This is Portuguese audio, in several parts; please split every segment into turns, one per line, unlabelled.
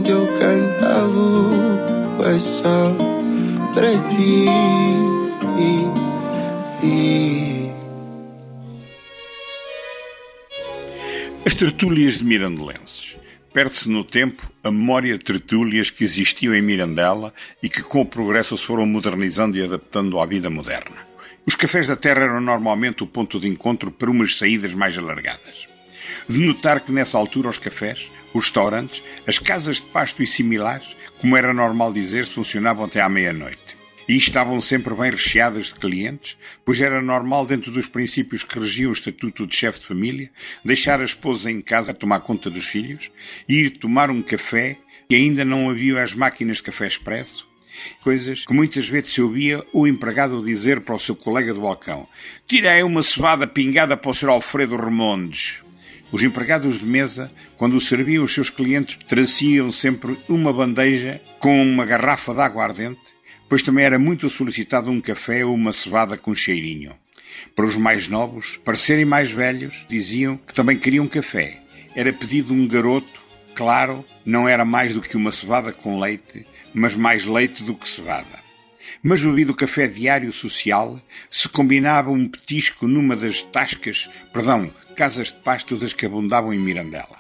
teu cantado é só para ti.
As tertúlias de mirandelenses. Perde-se no tempo a memória de tertúlias que existiam em Mirandela e que com o progresso se foram modernizando e adaptando à vida moderna. Os cafés da terra eram normalmente o ponto de encontro para umas saídas mais alargadas. De notar que nessa altura os cafés, os restaurantes, as casas de pasto e similares, como era normal dizer, funcionavam até à meia-noite. E estavam sempre bem recheadas de clientes, pois era normal, dentro dos princípios que regiam o estatuto de chefe de família, deixar a esposa em casa a tomar conta dos filhos e ir tomar um café, e ainda não havia as máquinas de café expresso. Coisas que muitas vezes se ouvia o empregado dizer para o seu colega do balcão: "Tira aí uma cevada pingada para o Sr. Alfredo Remondes." Os empregados de mesa, quando serviam os seus clientes, traziam sempre uma bandeja com uma garrafa de aguardente, pois também era muito solicitado um café ou uma cevada com cheirinho. Para os mais novos, para serem mais velhos, diziam que também queriam café. Era pedido um garoto, claro, não era mais do que uma cevada com leite, mas mais leite do que cevada. Mas bebido o café diário social, se combinava um petisco numa das casas de pasto das que abundavam em Mirandela.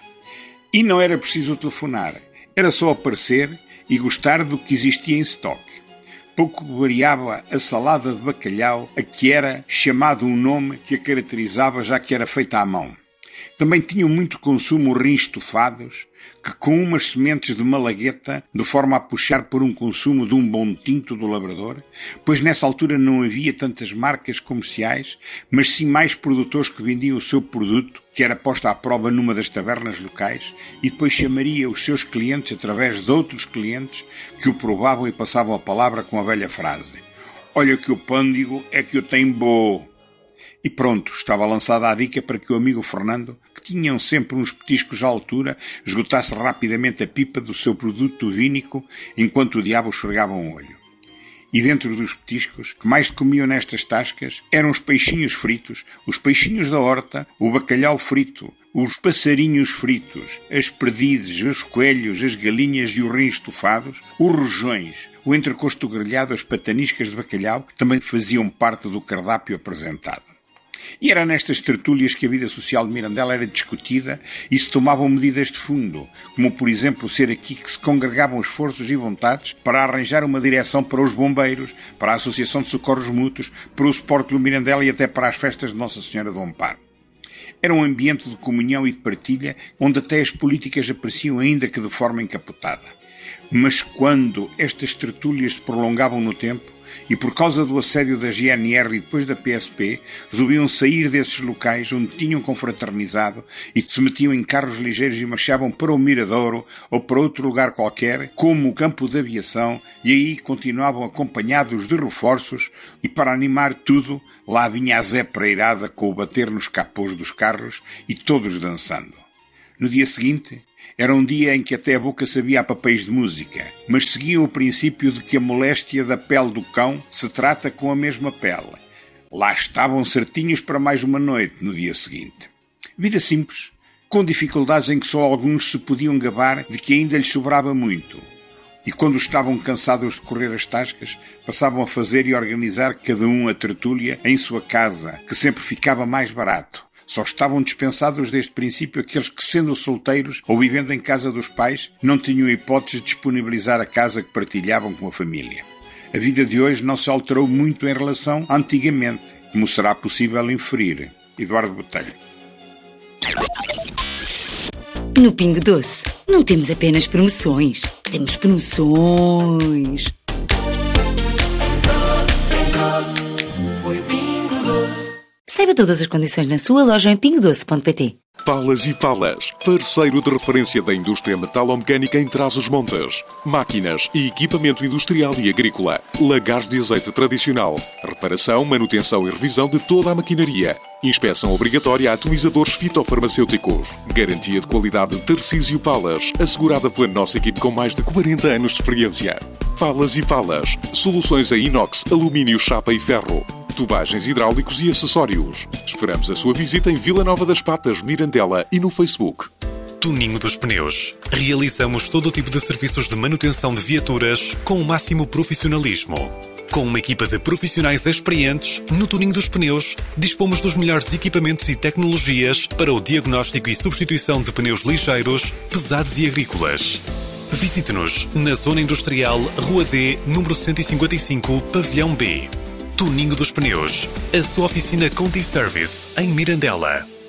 E não era preciso telefonar, era só aparecer e gostar do que existia em estoque. Pouco variava a salada de bacalhau, a que era chamado um nome que a caracterizava, já que era feita à mão. Também tinham muito consumo rins estofados, que com umas sementes de malagueta, de forma a puxar por um consumo de um bom tinto do labrador, pois nessa altura não havia tantas marcas comerciais, mas sim mais produtores que vendiam o seu produto, que era posto à prova numa das tabernas locais, e depois chamaria os seus clientes através de outros clientes que o provavam e passavam a palavra com a velha frase: "Olha que o pândego é que eu tenho bom." E pronto, estava lançada a dica para que o amigo Fernando, que tinham sempre uns petiscos à altura, esgotasse rapidamente a pipa do seu produto vínico enquanto o diabo esfregava um olho. E dentro dos petiscos, que mais se comiam nestas tascas, eram os peixinhos fritos, os peixinhos da horta, o bacalhau frito, os passarinhos fritos, as perdizes, os coelhos, as galinhas e os rins estofados, os rojões, o entrecosto grelhado, as pataniscas de bacalhau, também faziam parte do cardápio apresentado. E era nestas tertúlias que a vida social de Mirandela era discutida e se tomavam medidas de fundo, como por exemplo ser aqui que se congregavam esforços e vontades para arranjar uma direção para os bombeiros, para a Associação de Socorros Mútuos, para o Sport do Mirandela e até para as festas de Nossa Senhora do Amparo. Era um ambiente de comunhão e de partilha, onde até as políticas apareciam ainda que de forma encapotada. Mas quando estas tertúlias se prolongavam no tempo, e por causa do assédio da GNR e depois da PSP, resolviam sair desses locais onde tinham confraternizado e se metiam em carros ligeiros e marchavam para o Miradouro ou para outro lugar qualquer, como o campo de aviação, e aí continuavam acompanhados de reforços, e para animar tudo, lá vinha a Zé Pereirada com o bater nos capôs dos carros e todos dançando. No dia seguinte, era um dia em que até a boca sabia a papéis de música, mas seguiam o princípio de que a moléstia da pele do cão se trata com a mesma pele. Lá estavam certinhos para mais uma noite no dia seguinte. Vida simples, com dificuldades em que só alguns se podiam gabar de que ainda lhes sobrava muito. E quando estavam cansados de correr as tascas, passavam a fazer e organizar cada um a tertúlia em sua casa, que sempre ficava mais barato. Só estavam dispensados desde o princípio aqueles que, sendo solteiros ou vivendo em casa dos pais, não tinham hipótese de disponibilizar a casa que partilhavam com a família. A vida de hoje não se alterou muito em relação a antigamente, como será possível inferir. Eduardo Botelho.
No Pingo Doce, não temos apenas promoções, temos promoções. Saiba todas as condições na sua loja em pingodoce.pt.
Palas e Palas, parceiro de referência da indústria metalomecânica em Trás-os-Montes. Máquinas e equipamento industrial e agrícola. Lagares de azeite tradicional. Reparação, manutenção e revisão de toda a maquinaria. Inspeção obrigatória a atomizadores fitofarmacêuticos. Garantia de qualidade de Tarcísio Palas, assegurada pela nossa equipe com mais de 40 anos de experiência. Palas e Palas, soluções em inox, alumínio, chapa e ferro. Tubagens hidráulicos e acessórios. Esperamos a sua visita em Vila Nova das Patas, Mirandela e no Facebook.
Tuninho dos Pneus. Realizamos todo o tipo de serviços de manutenção de viaturas com o máximo profissionalismo. Com uma equipa de profissionais experientes, no Tuninho dos Pneus, dispomos dos melhores equipamentos e tecnologias para o diagnóstico e substituição de pneus ligeiros, pesados e agrícolas. Visite-nos na Zona Industrial, Rua D, número 155, Pavilhão B. Tuninho dos Pneus, a sua oficina Conti Service, em Mirandela.